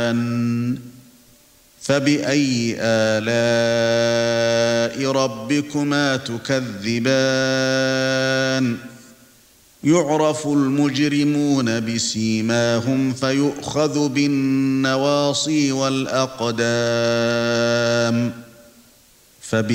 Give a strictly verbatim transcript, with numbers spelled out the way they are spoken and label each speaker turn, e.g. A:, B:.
A: فَبِأَيِّ آلَاءِ رَبِّكُمَا تُكَذِّبَانِ يُعْرَفُ الْمُجْرِمُونَ بِسِيمَاهُمْ فَيُؤْخَذُ بِالنَّوَاصِي وَالْأَقْدَامِ